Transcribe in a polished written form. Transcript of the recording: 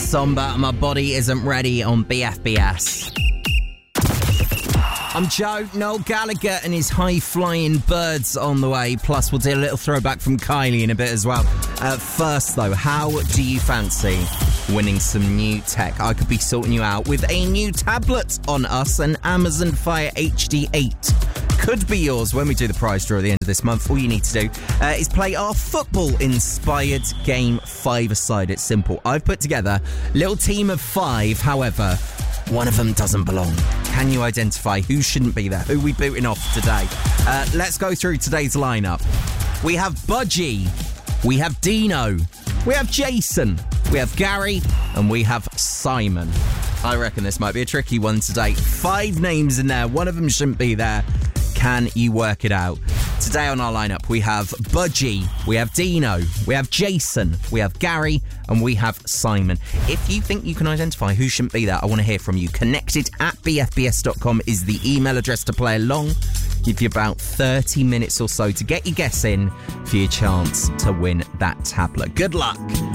Somber, My Body Isn't Ready on BFBS. I'm Joe, Noel Gallagher and his high-flying birds on the way. Plus, we'll do a little throwback from Kylie in a bit as well. First, though, how do you fancy winning some new tech? I could be sorting you out with a new tablet on us, an Amazon Fire HD 8. Could be yours when we do the prize draw at the end of this month. All you need to do is play our football-inspired game 5-a-side. It's simple. I've put together a little team of 5, however, one of them doesn't belong. Can you identify who shouldn't be there? Who are we booting off today? Let's go through today's lineup. We have Budgie, we have Dino, we have Jason, we have Gary, and we have Simon. I reckon this might be a tricky one today. 5 names in there, one of them shouldn't be there. Can you work it out? Today on our lineup, we have Budgie, we have Dino, we have Jason, we have Gary, and we have Simon. If you think you can identify who shouldn't be there, I want to hear from you. connected@bfbs.com is the email address to play along. Give you about 30 minutes or so to get your guess in for your chance to win that tablet. Good luck.